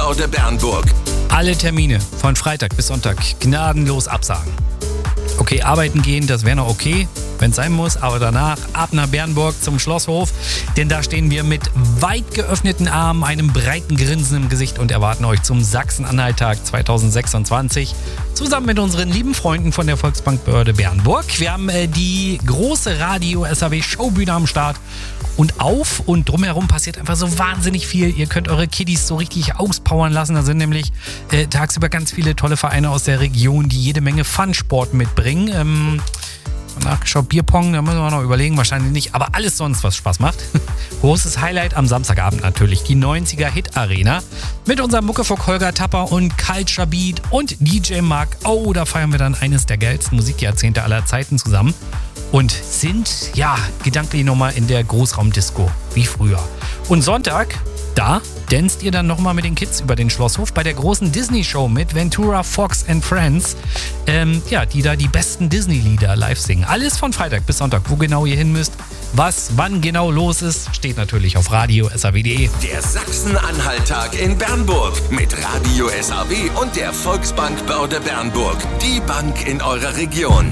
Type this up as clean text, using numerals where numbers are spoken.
Börde Bernburg. Alle Termine von Freitag bis Sonntag gnadenlos absagen. Okay, arbeiten gehen, das wäre noch okay, wenn es sein muss, aber danach ab nach Bernburg zum Schlosshof, denn da stehen wir mit weit geöffneten Armen, einem breiten Grinsen im Gesicht und erwarten euch zum Sachsen-Anhalt-Tag 2026 zusammen mit unseren lieben Freunden von der Volksbank Börde Bernburg. Wir haben die große Radio-SAW-Showbühne am Start und auf und drumherum passiert einfach so wahnsinnig viel. Ihr könnt eure Kiddies so richtig auspowern lassen. Da sind nämlich tagsüber ganz viele tolle Vereine aus der Region, die jede Menge Fun-Sport mitbringen. Nachgeschaut, Bierpong, da müssen wir noch überlegen, wahrscheinlich nicht, aber alles sonst, was Spaß macht. Großes Highlight am Samstagabend natürlich, die 90er Hit Arena mit unserem Muckefuck Holger Tapper und Culture Beat und DJ Mark. Oh, da feiern wir dann eines der geilsten Musikjahrzehnte aller Zeiten zusammen und sind, gedanklich nochmal in der Großraumdisco, wie früher. Und Sonntag, da danst ihr dann nochmal mit den Kids über den Schlosshof bei der großen Disney-Show mit Ventura, Fox and Friends, die da die besten Disney-Lieder live singen. Alles von Freitag bis Sonntag, wo genau ihr hin müsst, wann genau los ist, steht natürlich auf Radio SAW.de. Der Sachsen-Anhalt-Tag in Bernburg mit Radio SAW und der Volksbank Börde Bernburg. Die Bank in eurer Region.